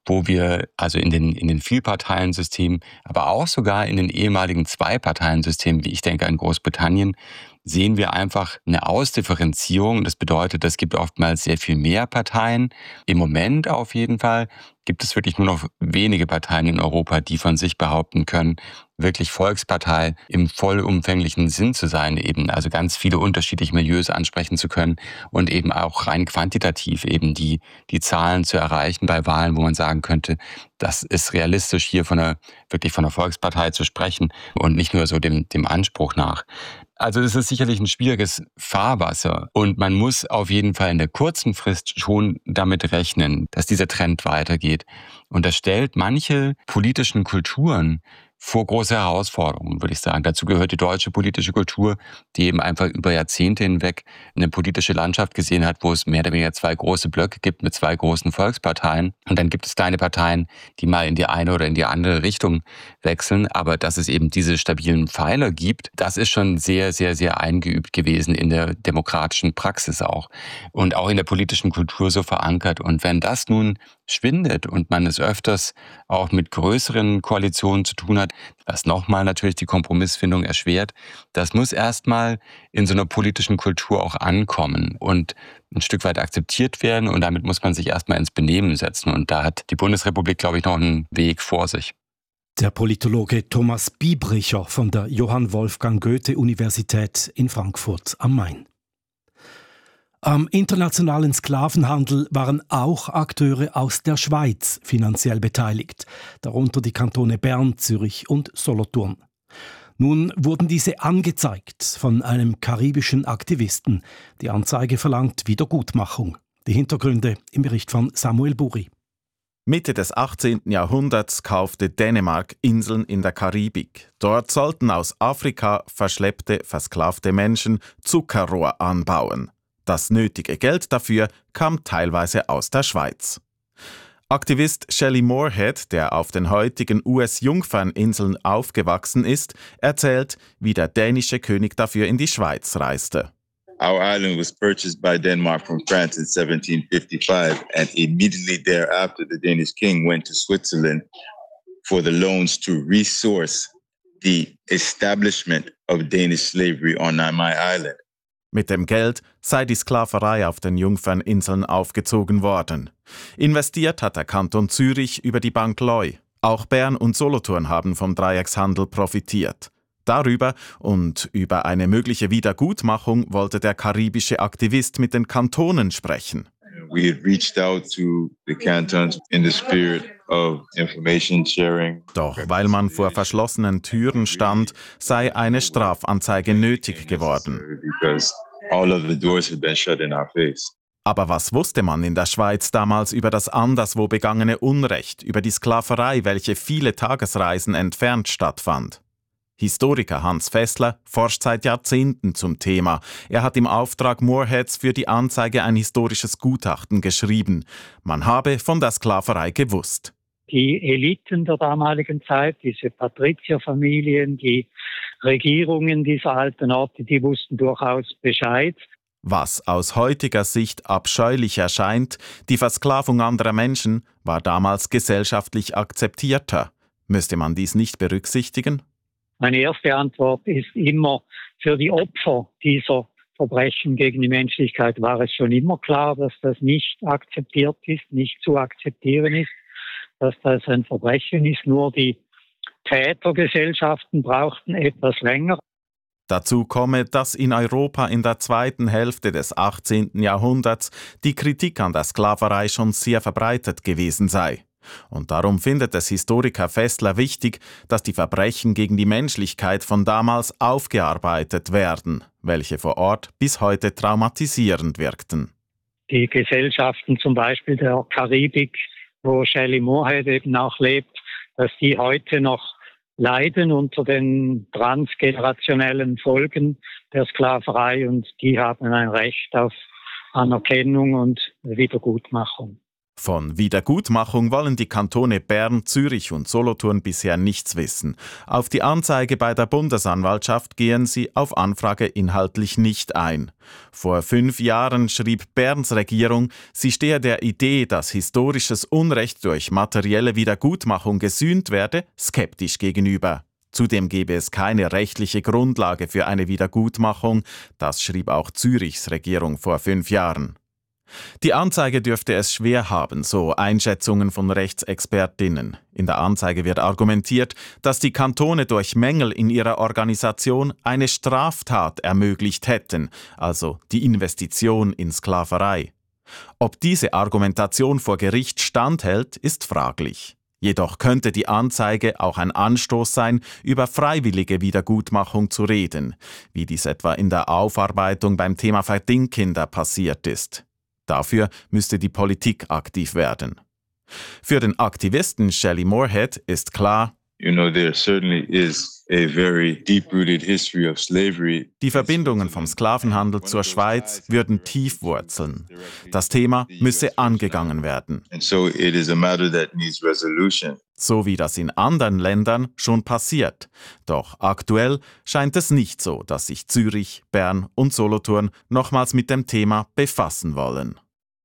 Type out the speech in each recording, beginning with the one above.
wo wir also in den Vielparteiensystemen, aber auch sogar in den ehemaligen Zwei-Parteien-Systemen, wie ich denke in Großbritannien, sehen wir einfach eine Ausdifferenzierung. Das bedeutet, es gibt oftmals sehr viel mehr Parteien. Im Moment auf jeden Fall gibt es wirklich nur noch wenige Parteien in Europa, die von sich behaupten können, wirklich Volkspartei im vollumfänglichen Sinn zu sein, eben also ganz viele unterschiedliche Milieus ansprechen zu können und eben auch rein quantitativ eben die Zahlen zu erreichen bei Wahlen, wo man sagen könnte, das ist realistisch, hier wirklich von einer Volkspartei zu sprechen und nicht nur so dem Anspruch nach. Also es ist sicherlich ein schwieriges Fahrwasser und man muss auf jeden Fall in der kurzen Frist schon damit rechnen, dass dieser Trend weitergeht. Und das stellt manche politischen Kulturen vor große Herausforderungen, würde ich sagen. Dazu gehört die deutsche politische Kultur, die eben einfach über Jahrzehnte hinweg eine politische Landschaft gesehen hat, wo es mehr oder weniger zwei große Blöcke gibt mit zwei großen Volksparteien. Und dann gibt es kleine Parteien, die mal in die eine oder in die andere Richtung wechseln. Aber dass es eben diese stabilen Pfeiler gibt, das ist schon sehr, sehr, sehr eingeübt gewesen in der demokratischen Praxis auch. Und auch in der politischen Kultur so verankert. Und wenn das nun schwindet und man es öfters auch mit größeren Koalitionen zu tun hat, was nochmal natürlich die Kompromissfindung erschwert, das muss erstmal in so einer politischen Kultur auch ankommen und ein Stück weit akzeptiert werden und damit muss man sich erstmal ins Benehmen setzen und da hat die Bundesrepublik, glaube ich, noch einen Weg vor sich. Der Politologe Thomas Biebricher von der Johann Wolfgang Goethe-Universität in Frankfurt am Main. Am internationalen Sklavenhandel waren auch Akteure aus der Schweiz finanziell beteiligt, darunter die Kantone Bern, Zürich und Solothurn. Nun wurden diese angezeigt von einem karibischen Aktivisten. Die Anzeige verlangt Wiedergutmachung. Die Hintergründe im Bericht von Samuel Buri. Mitte des 18. Jahrhunderts kaufte Dänemark Inseln in der Karibik. Dort sollten aus Afrika verschleppte, versklavte Menschen Zuckerrohr anbauen. Das nötige Geld dafür kam teilweise aus der Schweiz. Aktivist Shelley Moorhead, der auf den heutigen US-Jungferninseln aufgewachsen ist, erzählt, wie der dänische König dafür in die Schweiz reiste. Our island was purchased by Denmark from France in 1755, and immediately thereafter the Danish king went to Switzerland for the loans to resource the establishment of Danish slavery on my island. Mit dem Geld sei die Sklaverei auf den Jungferninseln aufgezogen worden. Investiert hat der Kanton Zürich über die Bank Leu. Auch Bern und Solothurn haben vom Dreieckshandel profitiert. Darüber und über eine mögliche Wiedergutmachung wollte der karibische Aktivist mit den Kantonen sprechen. We had reached out to the cantons in the spirit of information sharing. Doch weil man vor verschlossenen Türen stand, sei eine Strafanzeige nötig geworden. Because all of the doors had been shut in our face. Aber was wusste man in der Schweiz damals über das anderswo begangene Unrecht, über die Sklaverei, welche viele Tagesreisen entfernt stattfand? Historiker Hans Fessler forscht seit Jahrzehnten zum Thema. Er hat im Auftrag Moorheads für die Anzeige ein historisches Gutachten geschrieben. Man habe von der Sklaverei gewusst. Die Eliten der damaligen Zeit, diese Patrizierfamilien, die Regierungen dieser alten Orte, die wussten durchaus Bescheid. Was aus heutiger Sicht abscheulich erscheint, die Versklavung anderer Menschen, war damals gesellschaftlich akzeptierter. Müsste man dies nicht berücksichtigen? Meine erste Antwort ist immer, für die Opfer dieser Verbrechen gegen die Menschlichkeit war es schon immer klar, dass das nicht akzeptiert ist, nicht zu akzeptieren ist, dass das ein Verbrechen ist. Nur die Tätergesellschaften brauchten etwas länger. Dazu komme, dass in Europa in der zweiten Hälfte des 18. Jahrhunderts die Kritik an der Sklaverei schon sehr verbreitet gewesen sei. Und darum findet es Historiker Fessler wichtig, dass die Verbrechen gegen die Menschlichkeit von damals aufgearbeitet werden, welche vor Ort bis heute traumatisierend wirkten. Die Gesellschaften zum Beispiel der Karibik, wo Shelley Moorhead eben auch lebt, dass die heute noch leiden unter den transgenerationellen Folgen der Sklaverei und die haben ein Recht auf Anerkennung und Wiedergutmachung. Von Wiedergutmachung wollen die Kantone Bern, Zürich und Solothurn bisher nichts wissen. Auf die Anzeige bei der Bundesanwaltschaft gehen sie auf Anfrage inhaltlich nicht ein. Vor 5 Jahren schrieb Berns Regierung, sie stehe der Idee, dass historisches Unrecht durch materielle Wiedergutmachung gesühnt werde, skeptisch gegenüber. Zudem gebe es keine rechtliche Grundlage für eine Wiedergutmachung, das schrieb auch Zürichs Regierung vor 5 Jahren. Die Anzeige dürfte es schwer haben, so Einschätzungen von Rechtsexpertinnen. In der Anzeige wird argumentiert, dass die Kantone durch Mängel in ihrer Organisation eine Straftat ermöglicht hätten, also die Investition in Sklaverei. Ob diese Argumentation vor Gericht standhält, ist fraglich. Jedoch könnte die Anzeige auch ein Anstoß sein, über freiwillige Wiedergutmachung zu reden, wie dies etwa in der Aufarbeitung beim Thema Verdingkinder passiert ist. Dafür müsste die Politik aktiv werden. Für den Aktivisten Shelley Moorhead ist klar, there certainly is a very deep-rooted history of slavery. Die Verbindungen vom Sklavenhandel zur Schweiz würden tief wurzeln. Das Thema müsse angegangen werden. And so it is a matter that needs resolution. So wie das in anderen Ländern schon passiert. Doch aktuell scheint es nicht so, dass sich Zürich, Bern und Solothurn nochmals mit dem Thema befassen wollen.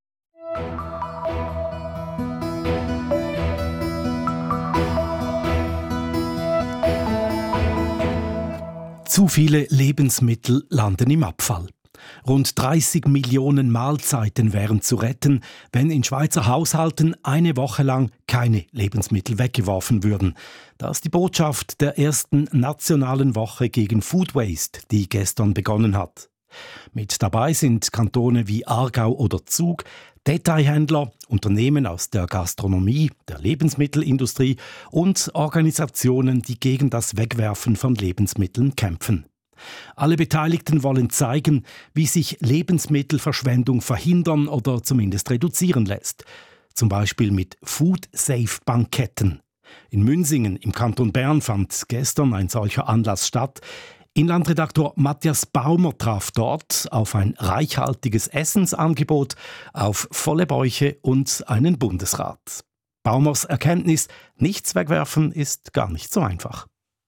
Zu viele Lebensmittel landen im Abfall. Rund 30 Millionen Mahlzeiten wären zu retten, wenn in Schweizer Haushalten eine Woche lang keine Lebensmittel weggeworfen würden. Das ist die Botschaft der ersten nationalen Woche gegen Food Waste, die gestern begonnen hat. Mit dabei sind Kantone wie Aargau oder Zug, Detailhändler, Unternehmen aus der Gastronomie, der Lebensmittelindustrie und Organisationen, die gegen das Wegwerfen von Lebensmitteln kämpfen. Alle Beteiligten wollen zeigen, wie sich Lebensmittelverschwendung verhindern oder zumindest reduzieren lässt. Zum Beispiel mit Food-Safe-Banketten. In Münsingen im Kanton Bern fand gestern ein solcher Anlass statt. Inlandredaktor Matthias Baumer traf dort auf ein reichhaltiges Essensangebot, auf volle Bäuche und einen Bundesrat. Baumers Erkenntnis, nichts wegwerfen ist gar nicht so einfach.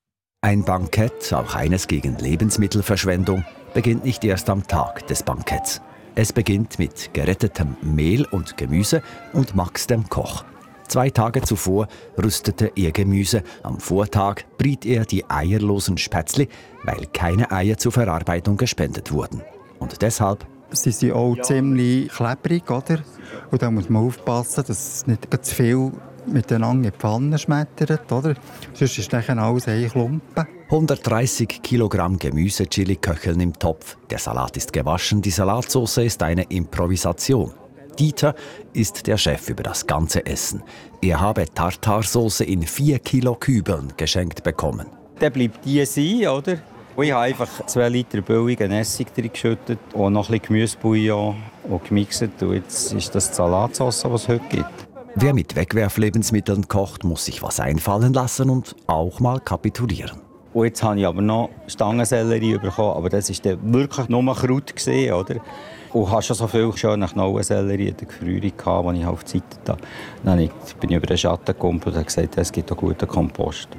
Ein Bankett, auch eines gegen Lebensmittelverschwendung, beginnt nicht erst am Tag des Banketts. Es beginnt mit gerettetem Mehl und Gemüse und Max dem Koch. 2 Tage zuvor rüstete er Gemüse, am Vortag briet er die eierlosen Spätzli, weil keine Eier zur Verarbeitung gespendet wurden. Und deshalb... Sie sind auch ziemlich klebrig, oder? Und da muss man aufpassen, dass es nicht zu viel miteinander in die Pfanne schmettert, oder? Sonst ist dann alles ein Klumpen. 130 Kilogramm Gemüse-Chili köcheln im Topf. Der Salat ist gewaschen, die Salatsauce ist eine Improvisation. Dieter ist der Chef über das ganze Essen. Er habe Tartarsauce in 4 Kilo Kübeln geschenkt bekommen. Dann bleibt die sein, oder? Ich habe einfach 2 Liter billigen Essig drin geschüttet und noch ein bisschen Gemüsebouillon und gemixt. Und jetzt ist das die Salatsauce, die es heute gibt. Wer mit Wegwerflebensmitteln kocht, muss sich was einfallen lassen und auch mal kapitulieren. Und jetzt habe ich aber noch Stangensellerie bekommen, aber das war dann wirklich nur Kraut, oder? Und ich hatte schon so viel schöne Knollensellerie in der Gefrierung, die ich auf die Seite da. Dann bin ich über den Schatten gekommen und habe gesagt, es gibt auch guten Kompost.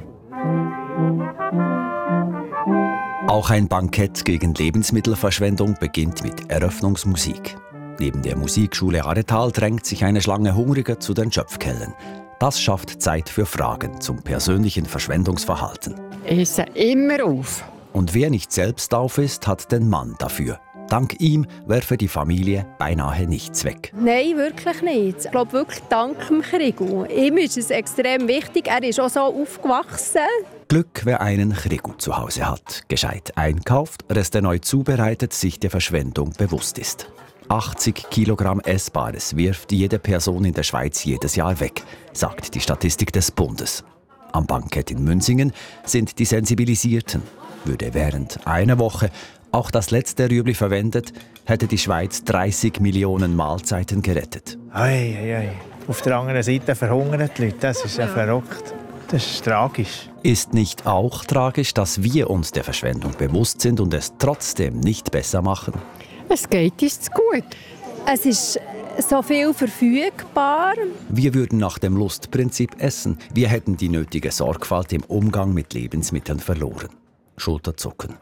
Auch ein Bankett gegen Lebensmittelverschwendung beginnt mit Eröffnungsmusik. Neben der Musikschule Aretal drängt sich eine Schlange Hungriger zu den Schöpfkellen. Das schafft Zeit für Fragen zum persönlichen Verschwendungsverhalten. Ich esse immer auf. Und wer nicht selbst auf ist, hat den Mann dafür. Dank ihm werfe die Familie beinahe nichts weg. Nein, wirklich nicht. Ich glaube wirklich dank dem Krigu. Ihm ist es extrem wichtig. Er ist auch so aufgewachsen. Glück, wer einen Krigu zu Hause hat. Gescheit einkauft, Reste neu zubereitet, sich der Verschwendung bewusst ist. 80 Kilogramm Essbares wirft jede Person in der Schweiz jedes Jahr weg, sagt die Statistik des Bundes. Am Bankett in Münsingen sind die Sensibilisierten. Würde während einer Woche auch das letzte Rüebli verwendet, hätte die Schweiz 30 Millionen Mahlzeiten gerettet. Ei. Auf der anderen Seite verhungern die Leute. Das ist ja verrückt. Das ist tragisch. Ist nicht auch tragisch, dass wir uns der Verschwendung bewusst sind und es trotzdem nicht besser machen? Es geht uns gut. Es ist so viel verfügbar. Wir würden nach dem Lustprinzip essen. Wir hätten die nötige Sorgfalt im Umgang mit Lebensmitteln verloren. Schulterzucken.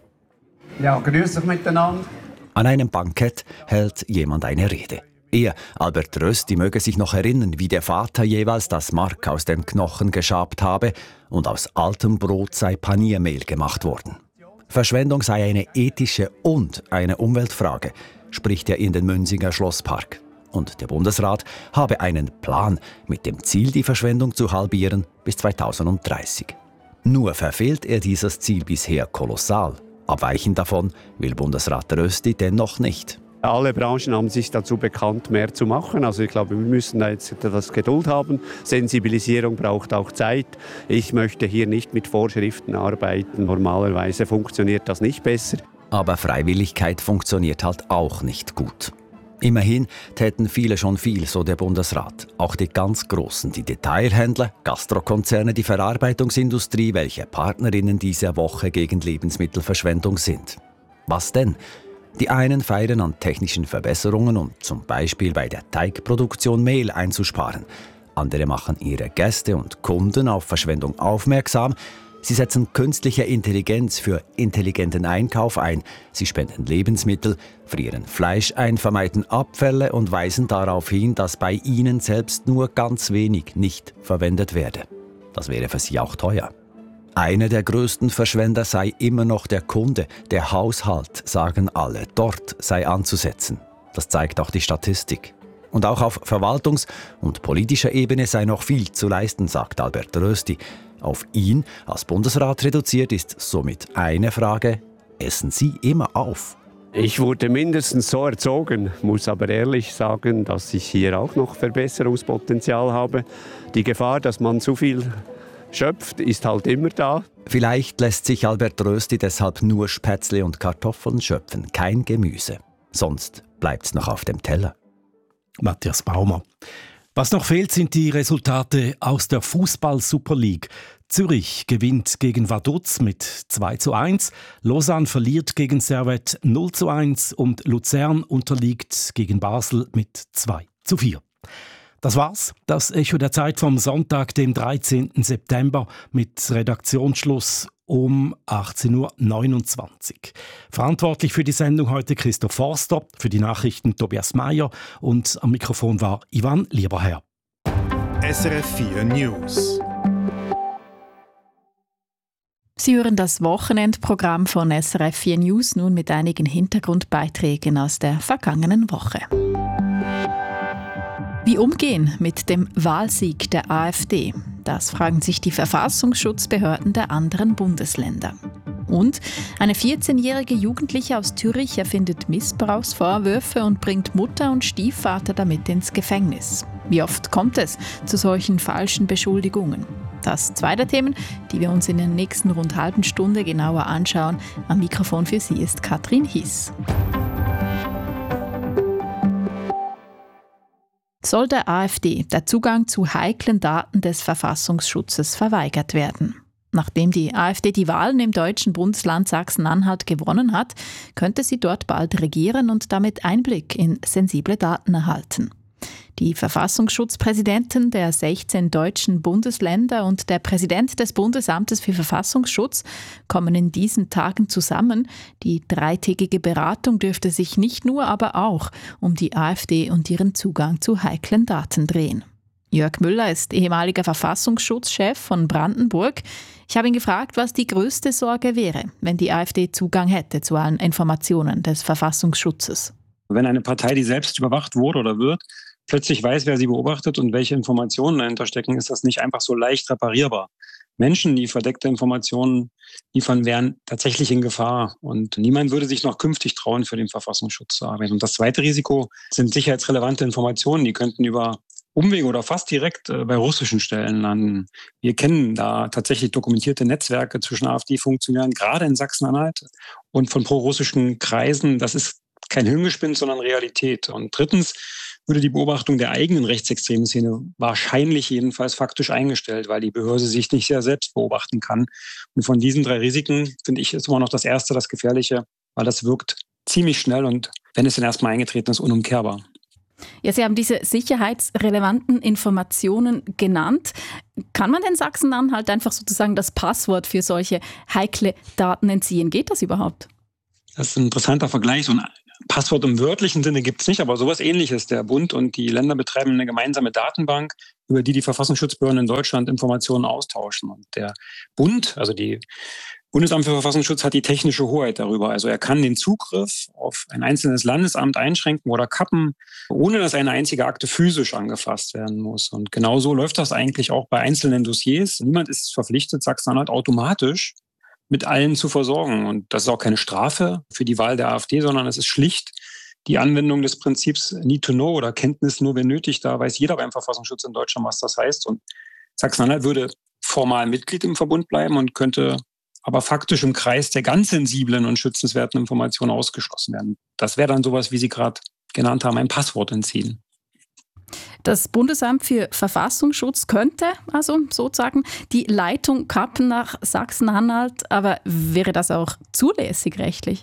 Ja, grüß euch miteinander. An einem Bankett hält jemand eine Rede. Er, Albert Rösti, möge sich noch erinnern, wie der Vater jeweils das Mark aus den Knochen geschabt habe und aus altem Brot sei Paniermehl gemacht worden. Verschwendung sei eine ethische und eine Umweltfrage, spricht er in den Münzinger Schlosspark. Und der Bundesrat habe einen Plan mit dem Ziel, die Verschwendung zu halbieren bis 2030. Nur verfehlt er dieses Ziel bisher kolossal. Abweichen davon will Bundesrat Rösti dennoch nicht. Alle Branchen haben sich dazu bekannt, mehr zu machen. Also ich glaube, wir müssen da jetzt etwas Geduld haben. Sensibilisierung braucht auch Zeit. Ich möchte hier nicht mit Vorschriften arbeiten. Normalerweise funktioniert das nicht besser. Aber Freiwilligkeit funktioniert halt auch nicht gut. Immerhin täten viele schon viel, so der Bundesrat. Auch die ganz Großen, die Detailhändler, Gastrokonzerne, die Verarbeitungsindustrie, welche Partnerinnen dieser Woche gegen Lebensmittelverschwendung sind. Was denn? Die einen feiern an technischen Verbesserungen, um zum Beispiel bei der Teigproduktion Mehl einzusparen. Andere machen ihre Gäste und Kunden auf Verschwendung aufmerksam. Sie setzen künstliche Intelligenz für intelligenten Einkauf ein. Sie spenden Lebensmittel, frieren Fleisch ein, vermeiden Abfälle und weisen darauf hin, dass bei ihnen selbst nur ganz wenig nicht verwendet werde. Das wäre für sie auch teuer. Einer der größten Verschwender sei immer noch der Kunde, der Haushalt, sagen alle. Dort sei anzusetzen. Das zeigt auch die Statistik. Und auch auf Verwaltungs- und politischer Ebene sei noch viel zu leisten, sagt Albert Rösti. Auf ihn als Bundesrat reduziert ist somit eine Frage: Essen Sie immer auf? Ich wurde mindestens so erzogen, muss aber ehrlich sagen, dass ich hier auch noch Verbesserungspotenzial habe. Die Gefahr, dass man zu viel schöpft, ist halt immer da. Vielleicht lässt sich Albert Rösti deshalb nur Spätzle und Kartoffeln schöpfen, kein Gemüse. Sonst bleibt's noch auf dem Teller. Matthias Baumer. Was noch fehlt, sind die Resultate aus der Fußball-Super League. Zürich gewinnt gegen Vaduz mit 2:1, Lausanne verliert gegen Servette 0:1 und Luzern unterliegt gegen Basel mit 2:4. Das war's, das Echo der Zeit vom Sonntag, dem 13. September mit Redaktionsschluss um 18.29 Uhr. Verantwortlich für die Sendung heute Christoph Forster, für die Nachrichten Tobias Meyer und am Mikrofon war Ivan Lieberherr. SRF 4 News. Sie hören das Wochenendprogramm von SRF 4 News nun mit einigen Hintergrundbeiträgen aus der vergangenen Woche. Wie umgehen mit dem Wahlsieg der AfD? Das fragen sich die Verfassungsschutzbehörden der anderen Bundesländer. Und eine 14-jährige Jugendliche aus Zürich erfindet Missbrauchsvorwürfe und bringt Mutter und Stiefvater damit ins Gefängnis. Wie oft kommt es zu solchen falschen Beschuldigungen? Das zwei der Themen, die wir uns in der nächsten rund halben Stunde genauer anschauen. Am Mikrofon für Sie ist Katrin Hiss. Soll der AfD der Zugang zu heiklen Daten des Verfassungsschutzes verweigert werden? Nachdem die AfD die Wahlen im deutschen Bundesland Sachsen-Anhalt gewonnen hat, könnte sie dort bald regieren und damit Einblick in sensible Daten erhalten. Die Verfassungsschutzpräsidenten der 16 deutschen Bundesländer und der Präsident des Bundesamtes für Verfassungsschutz kommen in diesen Tagen zusammen. Die dreitägige Beratung dürfte sich nicht nur, aber auch um die AfD und ihren Zugang zu heiklen Daten drehen. Jörg Müller ist ehemaliger Verfassungsschutzchef von Brandenburg. Ich habe ihn gefragt, was die größte Sorge wäre, wenn die AfD Zugang hätte zu allen Informationen des Verfassungsschutzes. Wenn eine Partei, die selbst überwacht wurde oder wird, plötzlich weiß, wer sie beobachtet und welche Informationen dahinter stecken, ist das nicht einfach so leicht reparierbar. Menschen, die verdeckte Informationen liefern, wären tatsächlich in Gefahr. Und niemand würde sich noch künftig trauen, für den Verfassungsschutz zu arbeiten. Und das zweite Risiko sind sicherheitsrelevante Informationen. Die könnten über Umwege oder fast direkt bei russischen Stellen landen. Wir kennen da tatsächlich dokumentierte Netzwerke zwischen AfD-Funktionären, gerade in Sachsen-Anhalt und von prorussischen Kreisen. Das ist kein Hirngespinst, sondern Realität. Und drittens würde die Beobachtung der eigenen rechtsextremen Szene wahrscheinlich jedenfalls faktisch eingestellt, weil die Behörde sich nicht sehr selbst beobachten kann. Und von diesen drei Risiken, finde ich, ist immer noch das erste, das Gefährliche, weil das wirkt ziemlich schnell und wenn es dann erstmal eingetreten ist, unumkehrbar. Ja, Sie haben diese sicherheitsrelevanten Informationen genannt. Kann man den Sachsen-Anhalt einfach sozusagen das Passwort für solche heikle Daten entziehen? Geht das überhaupt? Das ist ein interessanter Vergleich. So ein Passwort im wörtlichen Sinne gibt es nicht, aber sowas Ähnliches. Der Bund und die Länder betreiben eine gemeinsame Datenbank, über die Verfassungsschutzbehörden in Deutschland Informationen austauschen. Und der Bund, also die Bundesamt für Verfassungsschutz, hat die technische Hoheit darüber. Also er kann den Zugriff auf ein einzelnes Landesamt einschränken oder kappen, ohne dass eine einzige Akte physisch angefasst werden muss. Und genauso läuft das eigentlich auch bei einzelnen Dossiers. Niemand ist verpflichtet, Sachsen-Anhalt automatisch mit allen zu versorgen. Und das ist auch keine Strafe für die Wahl der AfD, sondern es ist schlicht die Anwendung des Prinzips Need to Know oder Kenntnis nur, wenn nötig. Da weiß jeder beim Verfassungsschutz in Deutschland, was das heißt. Und Sachsen-Anhalt würde formal Mitglied im Verbund bleiben und könnte aber faktisch im Kreis der ganz sensiblen und schützenswerten Informationen ausgeschlossen werden. Das wäre dann sowas, wie Sie gerade genannt haben, ein Passwort entziehen. Das Bundesamt für Verfassungsschutz könnte also sozusagen die Leitung kappen nach Sachsen-Anhalt, aber wäre das auch zulässig rechtlich?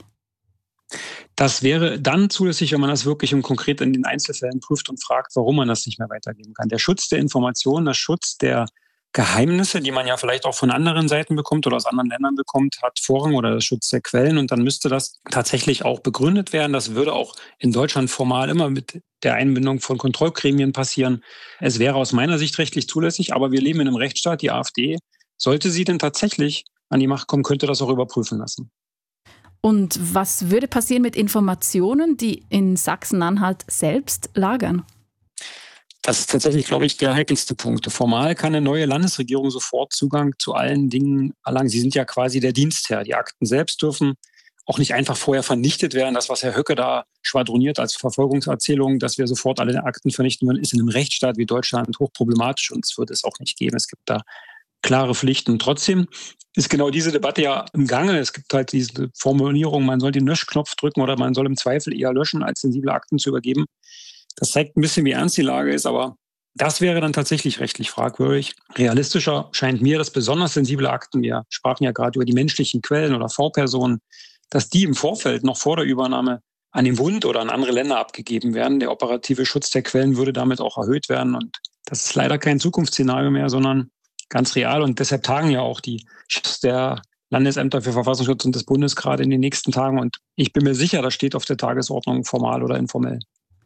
Das wäre dann zulässig, wenn man das wirklich im Konkret in den Einzelfällen prüft und fragt, warum man das nicht mehr weitergeben kann. Der Schutz der Informationen, der Schutz der Geheimnisse, die man ja vielleicht auch von anderen Seiten bekommt oder aus anderen Ländern bekommt, hat Vorrang, oder der Schutz der Quellen. Und dann müsste das tatsächlich auch begründet werden. Das würde auch in Deutschland formal immer mit der Einbindung von Kontrollgremien passieren. Es wäre aus meiner Sicht rechtlich zulässig, aber wir leben in einem Rechtsstaat. Die AfD, sollte sie denn tatsächlich an die Macht kommen, könnte das auch überprüfen lassen. Und was würde passieren mit Informationen, die in Sachsen-Anhalt selbst lagern? Das ist tatsächlich, glaube ich, der heikelste Punkt. Formal kann eine neue Landesregierung sofort Zugang zu allen Dingen erlangen. Sie sind ja quasi der Dienstherr. Die Akten selbst dürfen auch nicht einfach vorher vernichtet werden. Das, was Herr Höcke da schwadroniert als Verfolgungserzählung, dass wir sofort alle Akten vernichten würden, ist in einem Rechtsstaat wie Deutschland hochproblematisch, und es wird es auch nicht geben. Es gibt da klare Pflichten. Trotzdem ist genau diese Debatte ja im Gange. Es gibt halt diese Formulierung, man soll den Löschknopf drücken oder man soll im Zweifel eher löschen, als sensible Akten zu übergeben. Das zeigt ein bisschen, wie ernst die Lage ist, aber das wäre dann tatsächlich rechtlich fragwürdig. Realistischer scheint mir, dass besonders sensible Akten, wir sprachen ja gerade über die menschlichen Quellen oder V-Personen, dass die im Vorfeld noch vor der Übernahme an den Bund oder an andere Länder abgegeben werden. Der operative Schutz der Quellen würde damit auch erhöht werden, und das ist leider kein Zukunftsszenario mehr, sondern ganz real, und deshalb tagen ja auch die Chefs der Landesämter für Verfassungsschutz und des Bundes gerade in den nächsten Tagen, und ich bin mir sicher, das steht auf der Tagesordnung, formal oder informell.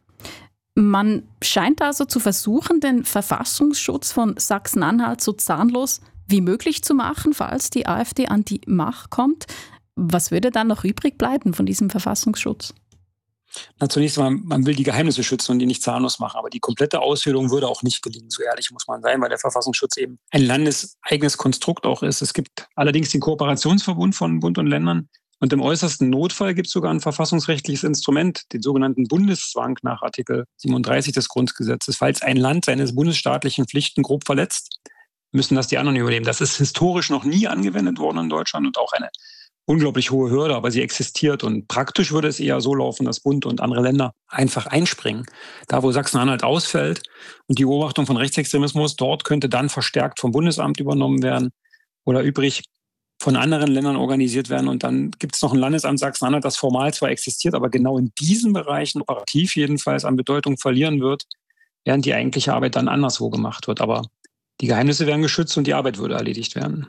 Man scheint also zu versuchen, den Verfassungsschutz von Sachsen-Anhalt so zahnlos wie möglich zu machen, falls die AfD an die Macht kommt. Was würde dann noch übrig bleiben von diesem Verfassungsschutz? Na, zunächst einmal, man will die Geheimnisse schützen und die nicht zahnlos machen. Aber die komplette Aushöhlung würde auch nicht gelingen, so ehrlich muss man sein, weil der Verfassungsschutz eben ein landeseigenes Konstrukt auch ist. Es gibt allerdings den Kooperationsverbund von Bund und Ländern. Und im äußersten Notfall gibt es sogar ein verfassungsrechtliches Instrument, den sogenannten Bundeszwang nach Artikel 37 des Grundgesetzes. Falls ein Land seine bundesstaatlichen Pflichten grob verletzt, müssen das die anderen übernehmen. Das ist historisch noch nie angewendet worden in Deutschland und auch eine unglaublich hohe Hürde, aber sie existiert. Und praktisch würde es eher so laufen, dass Bund und andere Länder einfach einspringen. Da, wo Sachsen-Anhalt ausfällt und die Beobachtung von Rechtsextremismus, dort könnte dann verstärkt vom Bundesamt übernommen werden oder übrig von anderen Ländern organisiert werden. Und dann gibt es noch ein Landesamt Sachsen-Anhalt, das formal zwar existiert, aber genau in diesen Bereichen operativ jedenfalls an Bedeutung verlieren wird, während die eigentliche Arbeit dann anderswo gemacht wird. Aber die Geheimnisse werden geschützt und die Arbeit würde erledigt werden.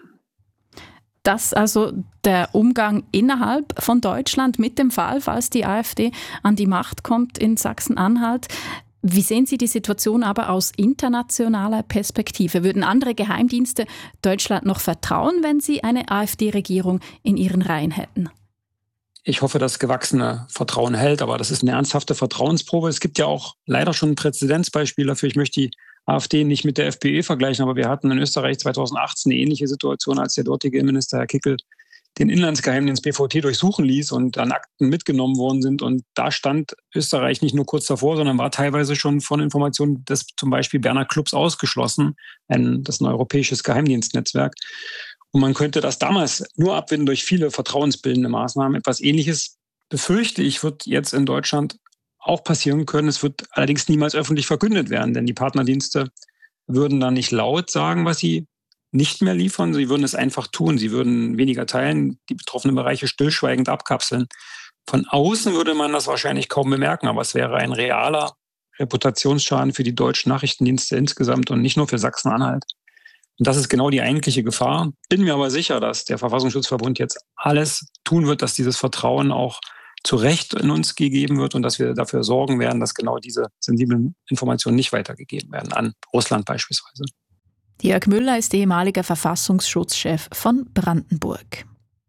Das also der Umgang innerhalb von Deutschland mit dem Fall, falls die AfD an die Macht kommt in Sachsen-Anhalt. Wie sehen Sie die Situation aber aus internationaler Perspektive? Würden andere Geheimdienste Deutschland noch vertrauen, wenn sie eine AfD-Regierung in ihren Reihen hätten? Ich hoffe, dass gewachsene Vertrauen hält, aber das ist eine ernsthafte Vertrauensprobe. Es gibt ja auch leider schon ein Präzedenzbeispiel dafür. Ich möchte die AfD nicht mit der FPÖ vergleichen, aber wir hatten in Österreich 2018 eine ähnliche Situation, als der dortige Innenminister Herr Kickl den Inlandsgeheimdienst BVT durchsuchen ließ und dann Akten mitgenommen worden sind. Und da stand Österreich nicht nur kurz davor, sondern war teilweise schon von Informationen des zum Beispiel Berner Clubs ausgeschlossen, das ist ein europäisches Geheimdienstnetzwerk. Und man könnte das damals nur abwenden durch viele vertrauensbildende Maßnahmen. Etwas Ähnliches, befürchte ich, wird jetzt in Deutschland auch passieren können. Es wird allerdings niemals öffentlich verkündet werden, denn die Partnerdienste würden dann nicht laut sagen, was sie nicht mehr liefern. Sie würden es einfach tun. Sie würden weniger teilen, die betroffenen Bereiche stillschweigend abkapseln. Von außen würde man das wahrscheinlich kaum bemerken, aber es wäre ein realer Reputationsschaden für die deutschen Nachrichtendienste insgesamt und nicht nur für Sachsen-Anhalt. Und das ist genau die eigentliche Gefahr. Bin mir aber sicher, dass der Verfassungsschutzverbund jetzt alles tun wird, dass dieses Vertrauen auch zu Recht in uns gegeben wird und dass wir dafür sorgen werden, dass genau diese sensiblen Informationen nicht weitergegeben werden, an Russland beispielsweise. Jörg Müller ist ehemaliger Verfassungsschutzchef von Brandenburg.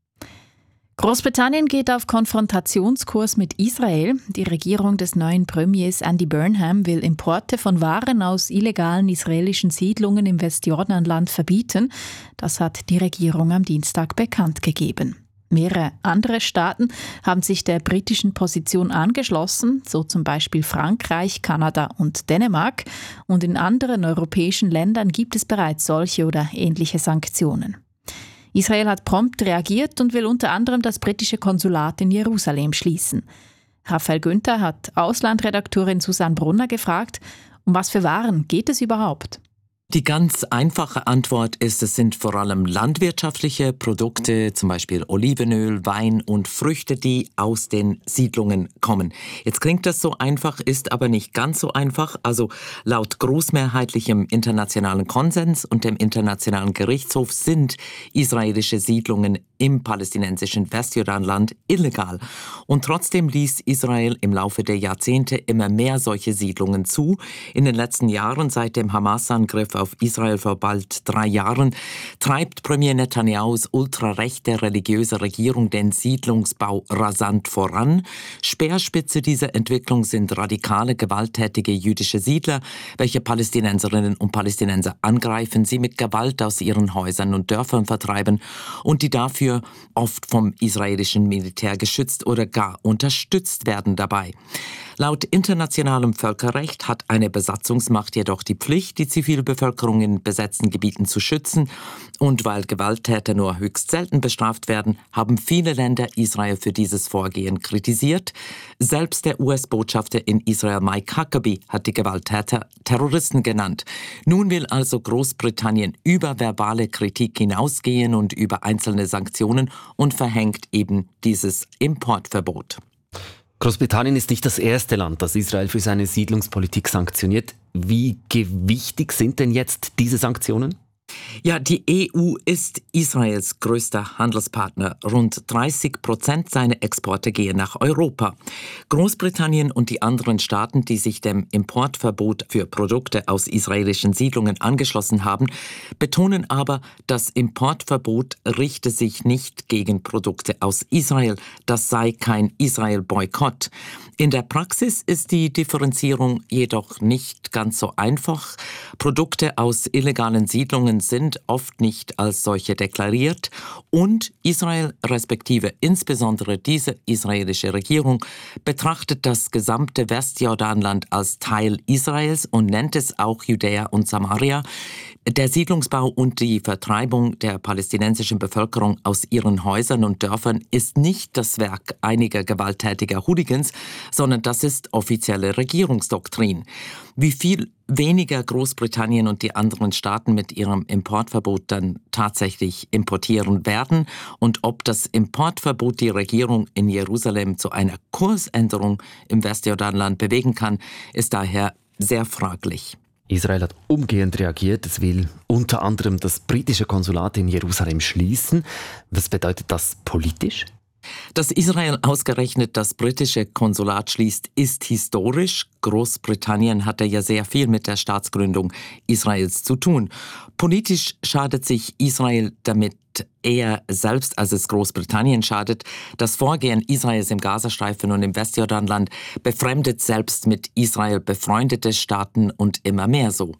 Großbritannien geht auf Konfrontationskurs mit Israel. Die Regierung des neuen Premiers Andy Burnham will Importe von Waren aus illegalen israelischen Siedlungen im Westjordanland verbieten. Das hat die Regierung am Dienstag bekannt gegeben. Mehrere andere Staaten haben sich der britischen Position angeschlossen, so zum Beispiel Frankreich, Kanada und Dänemark. Und in anderen europäischen Ländern gibt es bereits solche oder ähnliche Sanktionen. Israel hat prompt reagiert und will unter anderem das britische Konsulat in Jerusalem schließen. Raphael Günther hat Auslandredakteurin Susanne Brunner gefragt, um was für Waren geht es überhaupt? Die ganz einfache Antwort ist, es sind vor allem landwirtschaftliche Produkte, zum Beispiel Olivenöl, Wein und Früchte, die aus den Siedlungen kommen. Jetzt klingt das so einfach, ist aber nicht ganz so einfach. Also laut großmehrheitlichem internationalen Konsens und dem Internationalen Gerichtshof sind israelische Siedlungen im palästinensischen Westjordanland illegal. Und trotzdem ließ Israel im Laufe der Jahrzehnte immer mehr solche Siedlungen zu. In den letzten Jahren, seit dem Hamas-Angriff auf Israel vor bald 3 Jahren, treibt Premier Netanyahus ultrarechte religiöse Regierung den Siedlungsbau rasant voran. Speerspitze dieser Entwicklung sind radikale, gewalttätige jüdische Siedler, welche Palästinenserinnen und Palästinenser angreifen, sie mit Gewalt aus ihren Häusern und Dörfern vertreiben und die dafür oft vom israelischen Militär geschützt oder gar unterstützt werden dabei. Laut internationalem Völkerrecht hat eine Besatzungsmacht jedoch die Pflicht, die Zivilbevölkerung in besetzten Gebieten zu schützen. Und weil Gewalttäter nur höchst selten bestraft werden, haben viele Länder Israel für dieses Vorgehen kritisiert. Selbst der US-Botschafter in Israel, Mike Huckabee, hat die Gewalttäter Terroristen genannt. Nun will also Großbritannien über verbale Kritik hinausgehen und über einzelne Sanktionen und verhängt eben dieses Importverbot. Großbritannien ist nicht das erste Land, das Israel für seine Siedlungspolitik sanktioniert. Wie gewichtig sind denn jetzt diese Sanktionen? Ja, die EU ist Israels größter Handelspartner. Rund 30% seiner Exporte gehen nach Europa. Großbritannien und die anderen Staaten, die sich dem Importverbot für Produkte aus israelischen Siedlungen angeschlossen haben, betonen aber, das Importverbot richte sich nicht gegen Produkte aus Israel. Das sei kein Israel-Boykott. In der Praxis ist die Differenzierung jedoch nicht ganz so einfach. Produkte aus illegalen Siedlungen sind oft nicht als solche deklariert und Israel, respektive insbesondere diese israelische Regierung, betrachtet das gesamte Westjordanland als Teil Israels und nennt es auch Judäa und Samaria. Der Siedlungsbau und die Vertreibung der palästinensischen Bevölkerung aus ihren Häusern und Dörfern ist nicht das Werk einiger gewalttätiger Hooligans, sondern das ist offizielle Regierungsdoktrin. Wie viel weniger Großbritannien und die anderen Staaten mit ihrem Importverbot dann tatsächlich importieren werden und ob das Importverbot die Regierung in Jerusalem zu einer Kursänderung im Westjordanland bewegen kann, ist daher sehr fraglich. Israel hat umgehend reagiert. Es will unter anderem das britische Konsulat in Jerusalem schließen. Was bedeutet das politisch? Dass Israel ausgerechnet das britische Konsulat schließt, ist historisch. Großbritannien hatte ja sehr viel mit der Staatsgründung Israels zu tun. Politisch schadet sich Israel damit eher selbst, als es Großbritannien schadet. Das Vorgehen Israels im Gazastreifen und im Westjordanland befremdet selbst mit Israel befreundete Staaten und immer mehr so.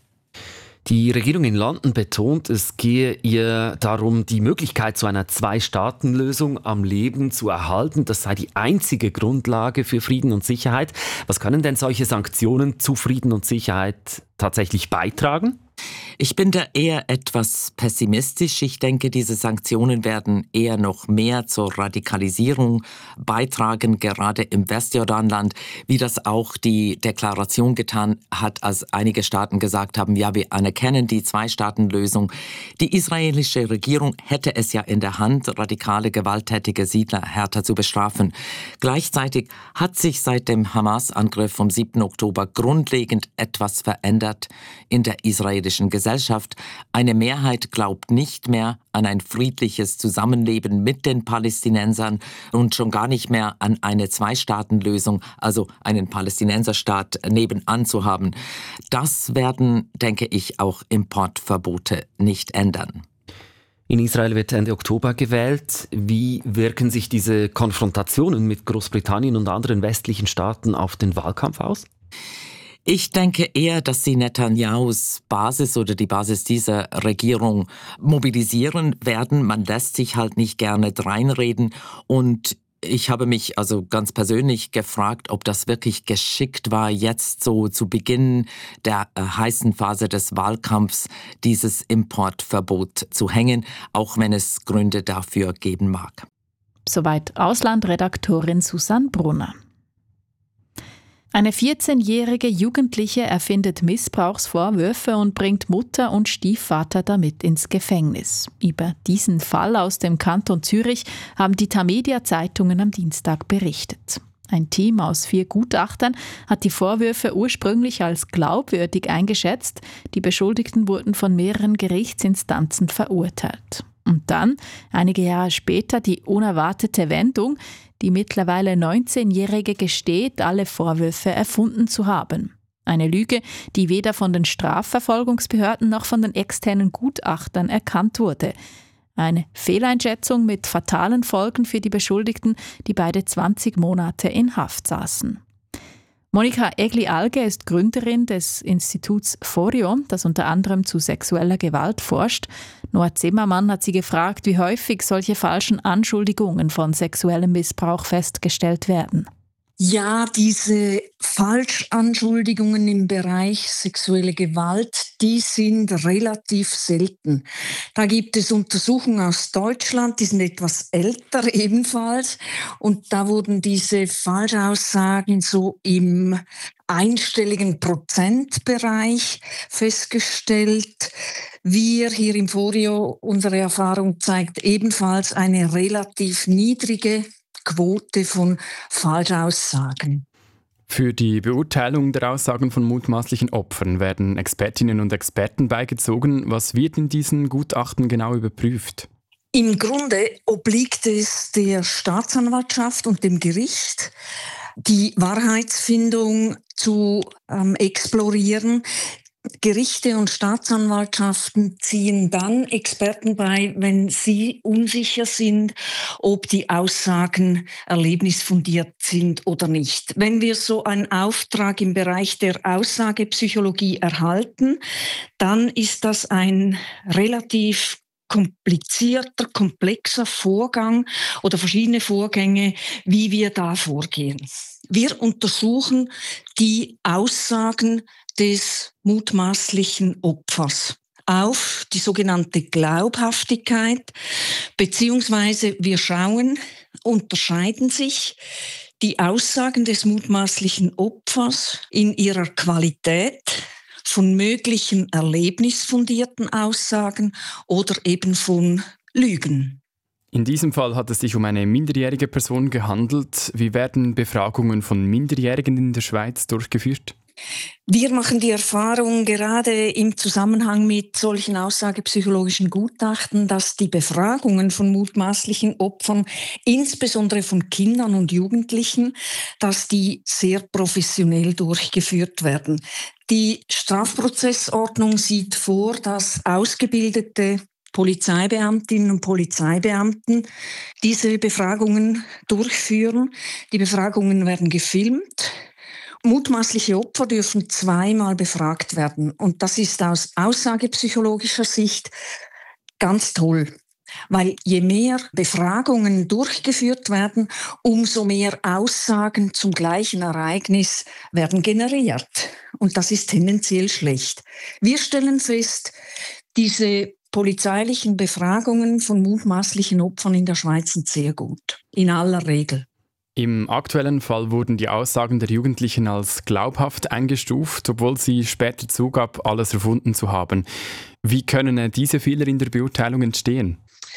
Die Regierung in London betont, es gehe ihr darum, die Möglichkeit zu einer Zwei-Staaten-Lösung am Leben zu erhalten. Das sei die einzige Grundlage für Frieden und Sicherheit. Was können denn solche Sanktionen zu Frieden und Sicherheit tatsächlich beitragen? Ich bin da eher etwas pessimistisch. Ich denke, diese Sanktionen werden eher noch mehr zur Radikalisierung beitragen, gerade im Westjordanland, wie das auch die Deklaration getan hat, als einige Staaten gesagt haben, ja, wir anerkennen die Zwei-Staaten-Lösung. Die israelische Regierung hätte es ja in der Hand, radikale, gewalttätige Siedler härter zu bestrafen. Gleichzeitig hat sich seit dem Hamas-Angriff vom 7. Oktober grundlegend etwas verändert in der israelischen Gesellschaft. Eine Mehrheit glaubt nicht mehr an ein friedliches Zusammenleben mit den Palästinensern und schon gar nicht mehr an eine Zwei-Staaten-Lösung, also einen Palästinenserstaat nebenan zu haben. Das werden, denke ich, auch Importverbote nicht ändern. In Israel wird Ende Oktober gewählt. Wie wirken sich diese Konfrontationen mit Großbritannien und anderen westlichen Staaten auf den Wahlkampf aus? Ich denke eher, dass sie Netanyahus Basis oder die Basis dieser Regierung mobilisieren werden. Man lässt sich halt nicht gerne dreinreden und ich habe mich also ganz persönlich gefragt, ob das wirklich geschickt war, jetzt so zu Beginn der heißen Phase des Wahlkampfs dieses Importverbot zu hängen, auch wenn es Gründe dafür geben mag. Soweit Auslandredaktorin Susanne Brunner. Eine 14-jährige Jugendliche erfindet Missbrauchsvorwürfe und bringt Mutter und Stiefvater damit ins Gefängnis. Über diesen Fall aus dem Kanton Zürich haben die Tamedia-Zeitungen am Dienstag berichtet. Ein Team aus 4 Gutachtern hat die Vorwürfe ursprünglich als glaubwürdig eingeschätzt. Die Beschuldigten wurden von mehreren Gerichtsinstanzen verurteilt. Und dann, einige Jahre später, die unerwartete Wendung. Die mittlerweile 19-Jährige gesteht, alle Vorwürfe erfunden zu haben. Eine Lüge, die weder von den Strafverfolgungsbehörden noch von den externen Gutachtern erkannt wurde. Eine Fehleinschätzung mit fatalen Folgen für die Beschuldigten, die beide 20 Monate in Haft saßen. Monika Egli-Alge ist Gründerin des Instituts Forio, das unter anderem zu sexueller Gewalt forscht. Noah Zimmermann hat sie gefragt, wie häufig solche falschen Anschuldigungen von sexuellem Missbrauch festgestellt werden. Ja, diese Falschanschuldigungen im Bereich sexuelle Gewalt, die sind relativ selten. Da gibt es Untersuchungen aus Deutschland, die sind etwas älter ebenfalls. Und da wurden diese Falschaussagen so im einstelligen Prozentbereich festgestellt. Wir hier im Forio, unsere Erfahrung zeigt ebenfalls eine relativ niedrige Quote von Falschaussagen. Für die Beurteilung der Aussagen von mutmaßlichen Opfern werden Expertinnen und Experten beigezogen. Was wird in diesen Gutachten genau überprüft? Im Grunde obliegt es der Staatsanwaltschaft und dem Gericht, die Wahrheitsfindung zu explorieren. Gerichte und Staatsanwaltschaften ziehen dann Experten bei, wenn sie unsicher sind, ob die Aussagen erlebnisfundiert sind oder nicht. Wenn wir so einen Auftrag im Bereich der Aussagepsychologie erhalten, dann ist das ein relativ komplizierter, komplexer Vorgang oder verschiedene Vorgänge, wie wir da vorgehen. Wir untersuchen die Aussagen des mutmaßlichen Opfers auf die sogenannte Glaubhaftigkeit, beziehungsweise wir schauen, unterscheiden sich die Aussagen des mutmaßlichen Opfers in ihrer Qualität von möglichen erlebnisfundierten Aussagen oder eben von Lügen. In diesem Fall hat es sich um eine minderjährige Person gehandelt. Wie werden Befragungen von Minderjährigen in der Schweiz durchgeführt? Wir machen die Erfahrung gerade im Zusammenhang mit solchen aussagepsychologischen Gutachten, dass die Befragungen von mutmaßlichen Opfern, insbesondere von Kindern und Jugendlichen, dass die sehr professionell durchgeführt werden. Die Strafprozessordnung sieht vor, dass ausgebildete Polizeibeamtinnen und Polizeibeamten diese Befragungen durchführen. Die Befragungen werden gefilmt. Mutmaßliche Opfer dürfen 2-mal befragt werden. Und das ist aus aussagepsychologischer Sicht ganz toll. Weil je mehr Befragungen durchgeführt werden, umso mehr Aussagen zum gleichen Ereignis werden generiert. Und das ist tendenziell schlecht. Wir stellen fest, diese polizeilichen Befragungen von mutmaßlichen Opfern in der Schweiz sind sehr gut. In aller Regel. Im aktuellen Fall wurden die Aussagen der Jugendlichen als glaubhaft eingestuft, obwohl sie später zugab, alles erfunden zu haben. Wie können diese Fehler in der Beurteilung entstehen?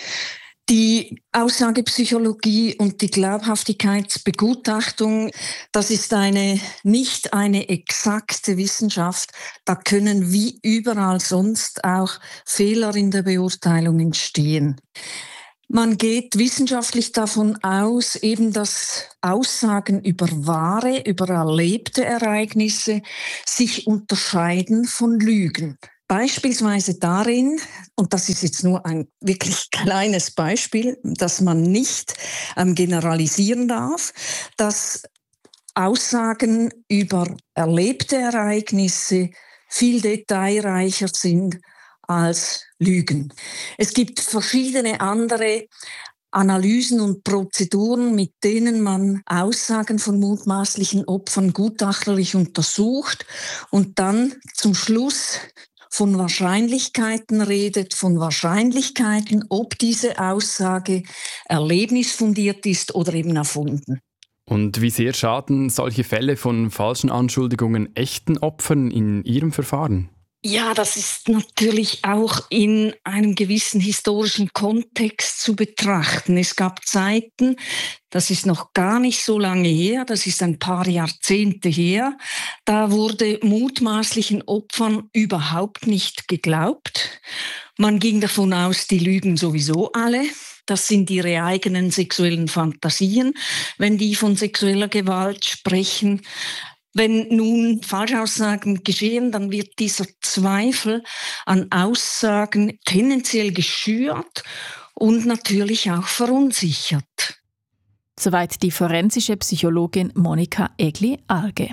Die Aussagepsychologie und die Glaubhaftigkeitsbegutachtung, das ist nicht eine exakte Wissenschaft. Da können wie überall sonst auch Fehler in der Beurteilung entstehen. Man geht wissenschaftlich davon aus, eben, dass Aussagen über wahre, über erlebte Ereignisse sich unterscheiden von Lügen. Beispielsweise darin, und das ist jetzt nur ein wirklich kleines Beispiel, dass man nicht generalisieren darf, dass Aussagen über erlebte Ereignisse viel detailreicher sind als Lügen. Es gibt verschiedene andere Analysen und Prozeduren, mit denen man Aussagen von mutmaßlichen Opfern gutachterlich untersucht und dann zum Schluss von Wahrscheinlichkeiten redet, von Wahrscheinlichkeiten, ob diese Aussage erlebnisfundiert ist oder eben erfunden. Und wie sehr schaden solche Fälle von falschen Anschuldigungen echten Opfern in Ihrem Verfahren? Ja, das ist natürlich auch in einem gewissen historischen Kontext zu betrachten. Es gab Zeiten, das ist noch gar nicht so lange her, das ist ein paar Jahrzehnte her, da wurde mutmaßlichen Opfern überhaupt nicht geglaubt. Man ging davon aus, die lügen sowieso alle. Das sind ihre eigenen sexuellen Fantasien, wenn die von sexueller Gewalt sprechen. Wenn nun Falschaussagen geschehen, dann wird dieser Zweifel an Aussagen tendenziell geschürt und natürlich auch verunsichert. Soweit die forensische Psychologin Monika Egli-Alge.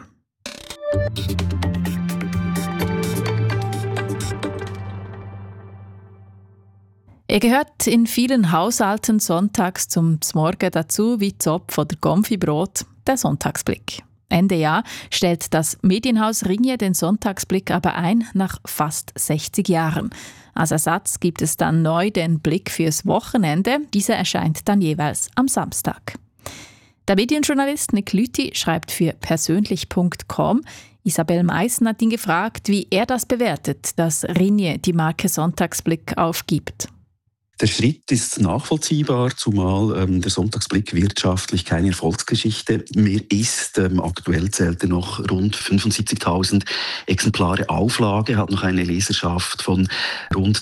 Er gehört in vielen Haushalten sonntags zum Morgen dazu wie Zopf oder Konfibrot, der Sonntagsblick. Ende Jahr stellt das Medienhaus Ringier den Sonntagsblick aber ein, nach fast 60 Jahren. Als Ersatz gibt es dann neu den Blick fürs Wochenende. Dieser erscheint dann jeweils am Samstag. Der Medienjournalist Nick Lüthi schreibt für persönlich.com. Isabel Meissen hat ihn gefragt, wie er das bewertet, dass Ringier die Marke Sonntagsblick aufgibt. Der Schritt ist nachvollziehbar, zumal der Sonntagsblick wirtschaftlich keine Erfolgsgeschichte mehr ist. Aktuell zählt er noch rund 75.000 Exemplare Auflage, hat noch eine Leserschaft von rund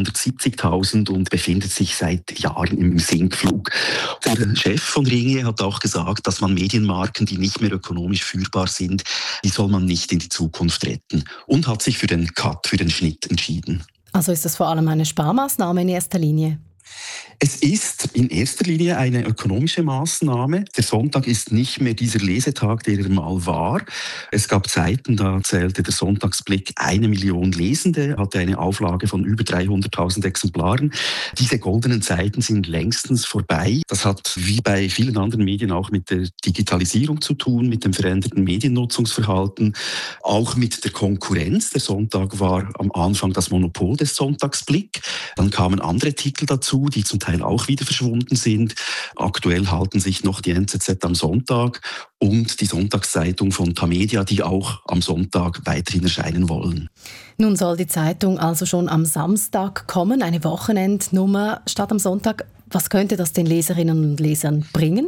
270.000 und befindet sich seit Jahren im Sinkflug. Der Chef von Ringier hat auch gesagt, dass man Medienmarken, die nicht mehr ökonomisch führbar sind, die soll man nicht in die Zukunft retten, und hat sich für den Cut, für den Schnitt entschieden. Also ist das vor allem eine Sparmaßnahme in erster Linie? Es ist in erster Linie eine ökonomische Maßnahme. Der Sonntag ist nicht mehr dieser Lesetag, der er mal war. Es gab Zeiten, da zählte der Sonntagsblick 1 Million Lesende, hatte eine Auflage von über 300.000 Exemplaren. Diese goldenen Zeiten sind längstens vorbei. Das hat wie bei vielen anderen Medien auch mit der Digitalisierung zu tun, mit dem veränderten Mediennutzungsverhalten, auch mit der Konkurrenz. Der Sonntag war am Anfang das Monopol des Sonntagsblick. Dann kamen andere Titel dazu, die zum Teil auch wieder verschwunden sind. Aktuell halten sich noch die NZZ am Sonntag und die Sonntagszeitung von Tamedia, die auch am Sonntag weiterhin erscheinen wollen. Nun soll die Zeitung also schon am Samstag kommen, eine Wochenendnummer statt am Sonntag. Was könnte das den Leserinnen und Lesern bringen?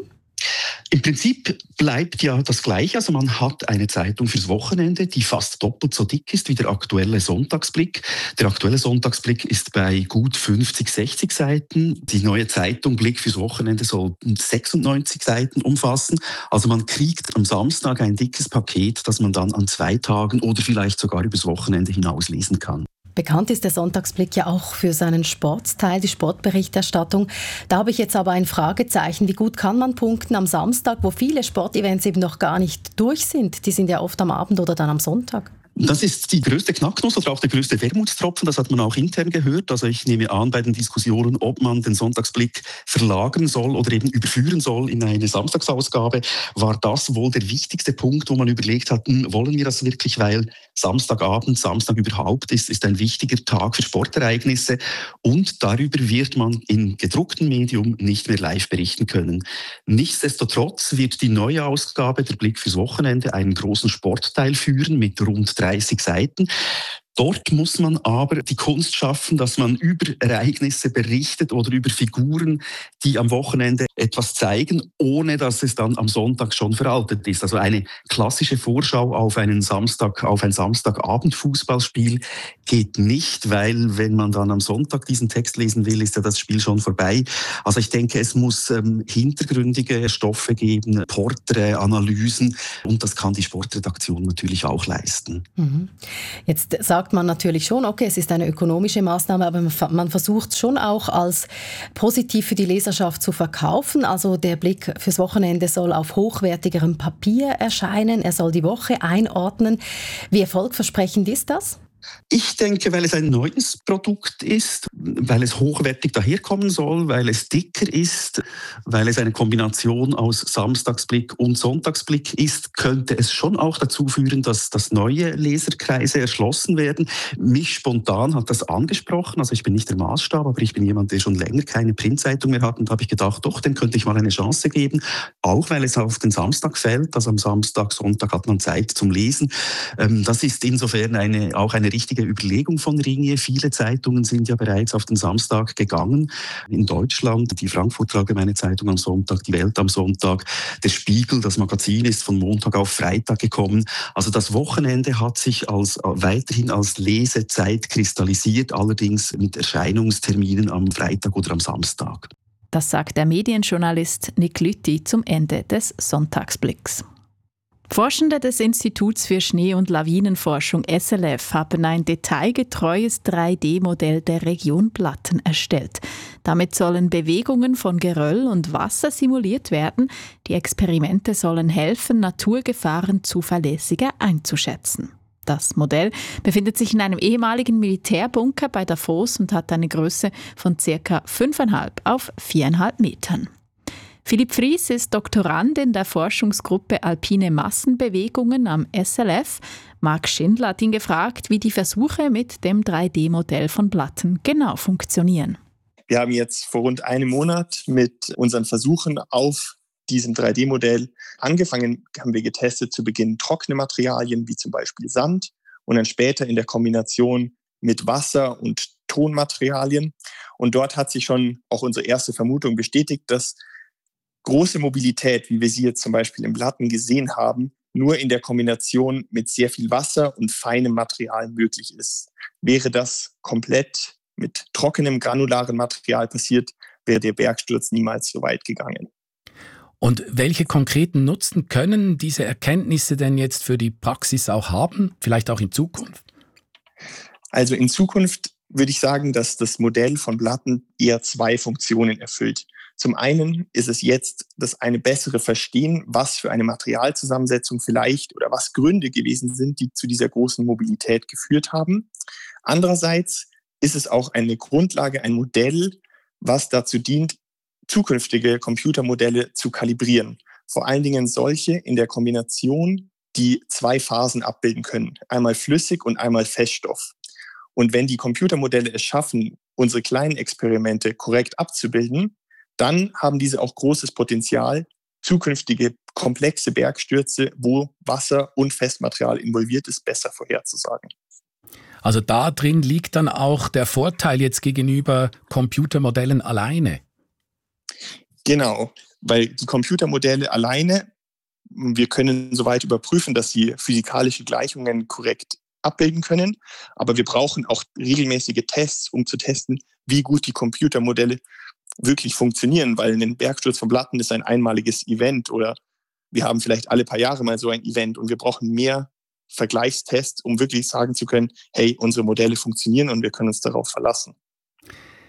Im Prinzip bleibt ja das Gleiche. Also man hat eine Zeitung fürs Wochenende, die fast doppelt so dick ist wie der aktuelle Sonntagsblick. Der aktuelle Sonntagsblick ist bei gut 50, 60 Seiten. Die neue Zeitung Blick fürs Wochenende soll 96 Seiten umfassen. Also man kriegt am Samstag ein dickes Paket, das man dann an 2 Tagen oder vielleicht sogar übers Wochenende hinaus lesen kann. Bekannt ist der Sonntagsblick ja auch für seinen Sportteil, die Sportberichterstattung. Da habe ich jetzt aber ein Fragezeichen. Wie gut kann man punkten am Samstag, wo viele Sportevents eben noch gar nicht durch sind? Die sind ja oft am Abend oder dann am Sonntag. Das ist die größte Knacknuss oder auch der größte Wermutstropfen, das hat man auch intern gehört. Also ich nehme an, bei den Diskussionen, ob man den Sonntagsblick verlagern soll oder eben überführen soll in eine Samstagsausgabe, war das wohl der wichtigste Punkt, wo man überlegt hat, wollen wir das wirklich, weil Samstagabend, Samstag überhaupt ist ein wichtiger Tag für Sportereignisse und darüber wird man im gedruckten Medium nicht mehr live berichten können. Nichtsdestotrotz wird die neue Ausgabe, der Blick fürs Wochenende, einen großen Sportteil führen mit rund 30 Seiten. Dort muss man aber die Kunst schaffen, dass man über Ereignisse berichtet oder über Figuren, die am Wochenende etwas zeigen, ohne dass es dann am Sonntag schon veraltet ist. Also eine klassische Vorschau auf einen Samstag, auf ein Samstagabend-Fußballspiel geht nicht, weil wenn man dann am Sonntag diesen Text lesen will, ist ja das Spiel schon vorbei. Also ich denke, es muss hintergründige Stoffe geben, Porträts, Analysen und das kann die Sportredaktion natürlich auch leisten. Mhm. Jetzt sagt man natürlich schon, okay, es ist eine ökonomische Maßnahme, aber man versucht es schon auch als positiv für die Leserschaft zu verkaufen. Also der Blick fürs Wochenende soll auf hochwertigerem Papier erscheinen, er soll die Woche einordnen. Wie erfolgversprechend ist das? Ich denke, weil es ein neues Produkt ist, weil es hochwertig daherkommen soll, weil es dicker ist, weil es eine Kombination aus Samstagsblick und Sonntagsblick ist, könnte es schon auch dazu führen, dass neue Leserkreise erschlossen werden. Mich spontan hat das angesprochen, also ich bin nicht der Maßstab, aber ich bin jemand, der schon länger keine Printzeitung mehr hat und da habe ich gedacht, doch, dem könnte ich mal eine Chance geben, auch weil es auf den Samstag fällt, also am Samstag, Sonntag hat man Zeit zum Lesen. Das ist insofern auch eine richtige Überlegung von Ringier. Viele Zeitungen sind ja bereits auf den Samstag gegangen. In Deutschland, die Frankfurter Allgemeine Zeitung am Sonntag, die Welt am Sonntag, der Spiegel, das Magazin ist von Montag auf Freitag gekommen. Also das Wochenende hat sich weiterhin als Lesezeit kristallisiert, allerdings mit Erscheinungsterminen am Freitag oder am Samstag. Das sagt der Medienjournalist Nick Lüthi zum Ende des Sonntagsblicks. Forschende des Instituts für Schnee- und Lawinenforschung SLF haben ein detailgetreues 3D-Modell der Region Blatten erstellt. Damit sollen Bewegungen von Geröll und Wasser simuliert werden. Die Experimente sollen helfen, Naturgefahren zuverlässiger einzuschätzen. Das Modell befindet sich in einem ehemaligen Militärbunker bei Davos und hat eine Größe von ca. 5,5 auf 4,5 Metern. Philipp Fries ist Doktorand in der Forschungsgruppe Alpine Massenbewegungen am SLF. Marc Schindler hat ihn gefragt, wie die Versuche mit dem 3D-Modell von Blatten genau funktionieren. Wir haben jetzt vor rund einem Monat mit unseren Versuchen auf diesem 3D-Modell angefangen, haben wir getestet zu Beginn trockene Materialien wie zum Beispiel Sand und dann später in der Kombination mit Wasser und Tonmaterialien. Und dort hat sich schon auch unsere erste Vermutung bestätigt, dass große Mobilität, wie wir sie jetzt zum Beispiel im Blatten gesehen haben, nur in der Kombination mit sehr viel Wasser und feinem Material möglich ist. Wäre das komplett mit trockenem, granularen Material passiert, wäre der Bergsturz niemals so weit gegangen. Und welche konkreten Nutzen können diese Erkenntnisse denn jetzt für die Praxis auch haben, vielleicht auch in Zukunft? Also in Zukunft würde ich sagen, dass das Modell von Blatten eher zwei Funktionen erfüllt. Zum einen ist es jetzt das eine bessere Verstehen, was für eine Materialzusammensetzung vielleicht oder was Gründe gewesen sind, die zu dieser großen Mobilität geführt haben. Andererseits ist es auch eine Grundlage, ein Modell, was dazu dient, zukünftige Computermodelle zu kalibrieren. Vor allen Dingen solche in der Kombination, die zwei Phasen abbilden können. Einmal flüssig und einmal Feststoff. Und wenn die Computermodelle es schaffen, unsere kleinen Experimente korrekt abzubilden, dann haben diese auch großes Potenzial, zukünftige komplexe Bergstürze, wo Wasser und Festmaterial involviert ist, besser vorherzusagen. Also da drin liegt dann auch der Vorteil jetzt gegenüber Computermodellen alleine. Genau, weil die Computermodelle alleine, wir können soweit überprüfen, dass sie physikalische Gleichungen korrekt abbilden können, aber wir brauchen auch regelmäßige Tests, um zu testen, wie gut die Computermodelle wirklich funktionieren, weil ein Bergsturz von Blatten ist ein einmaliges Event oder wir haben vielleicht alle paar Jahre mal so ein Event und wir brauchen mehr Vergleichstests, um wirklich sagen zu können, hey, unsere Modelle funktionieren und wir können uns darauf verlassen.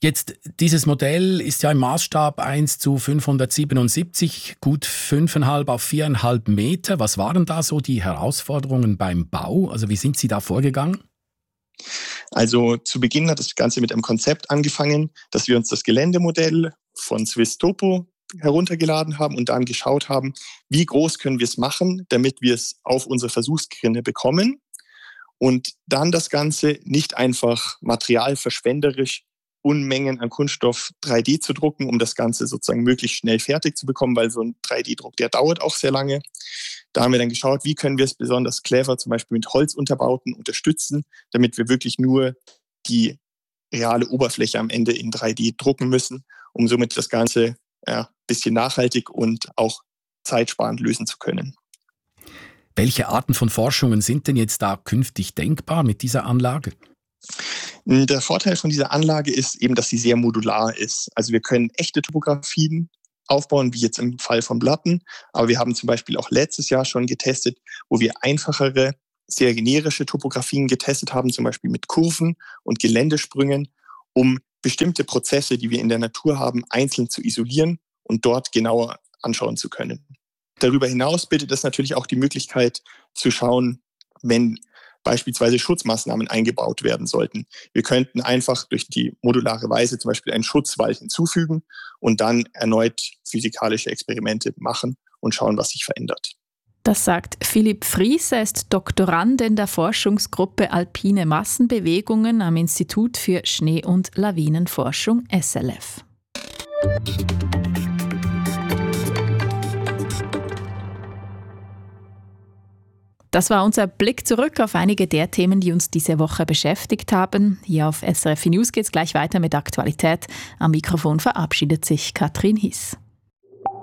Jetzt, dieses Modell ist ja im Maßstab 1:577, gut 5,5 auf 4,5 Meter. Was waren da so die Herausforderungen beim Bau? Also wie sind Sie da vorgegangen? Also zu Beginn hat das Ganze mit einem Konzept angefangen, dass wir uns das Geländemodell von Swiss Topo heruntergeladen haben und dann geschaut haben, wie groß können wir es machen, damit wir es auf unsere Versuchsgelände bekommen. Und dann das Ganze nicht einfach materialverschwenderisch Unmengen an Kunststoff 3D zu drucken, um das Ganze sozusagen möglichst schnell fertig zu bekommen, weil so ein 3D-Druck, der dauert auch sehr lange. Da haben wir dann geschaut, wie können wir es besonders clever zum Beispiel mit Holzunterbauten unterstützen, damit wir wirklich nur die reale Oberfläche am Ende in 3D drucken müssen, um somit das Ganze ein bisschen nachhaltig und auch zeitsparend lösen zu können. Welche Arten von Forschungen sind denn jetzt da künftig denkbar mit dieser Anlage? Der Vorteil von dieser Anlage ist eben, dass sie sehr modular ist. Also wir können echte Topografien aufbauen, wie jetzt im Fall von Blatten. Aber wir haben zum Beispiel auch letztes Jahr schon getestet, wo wir einfachere, sehr generische Topografien getestet haben, zum Beispiel mit Kurven und Geländesprüngen, um bestimmte Prozesse, die wir in der Natur haben, einzeln zu isolieren und dort genauer anschauen zu können. Darüber hinaus bietet es natürlich auch die Möglichkeit zu schauen, wenn beispielsweise Schutzmaßnahmen eingebaut werden sollten. Wir könnten einfach durch die modulare Weise zum Beispiel einen Schutzwall hinzufügen und dann erneut physikalische Experimente machen und schauen, was sich verändert. Das sagt Philipp Fries, er ist Doktorand in der Forschungsgruppe Alpine Massenbewegungen am Institut für Schnee- und Lawinenforschung SLF. Das war unser Blick zurück auf einige der Themen, die uns diese Woche beschäftigt haben. Hier auf SRF News geht es gleich weiter mit Aktualität. Am Mikrofon verabschiedet sich Katrin Hiss.